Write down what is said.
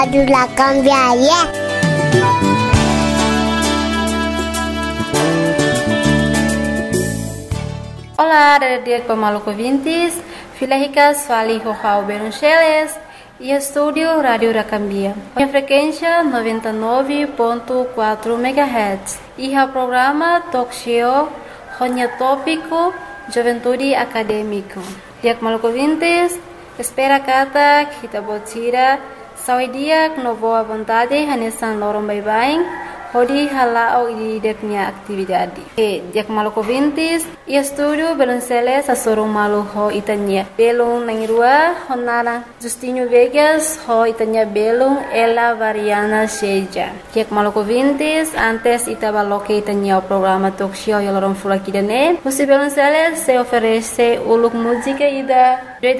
Ajuda cambiar, Olá, dia pemalu ouvintes, Filahicas fali Rojao Beruncheles e estúdio Rádio Racambia. A frequência 99.4 MHz e o programa Talk Show Ronya Tópico Juventude Acadêmico. Dia pemalu ouvintes, espera kata kita botira sawi dia no boa vontade hanesan lorong bye-bye. Hodi halao di deknya atividade. Dia pemalu ouvintes, e estúdio Belunceles a sorong malu ho itanya. Belung nangirua honara Justinho Vegas ho itanya belung ela variana seja. Dia pemalu ouvintes, antes itabaloke itanya o programa talk show yalorong fulakidane. Você Belunceles se oferece uluk música ida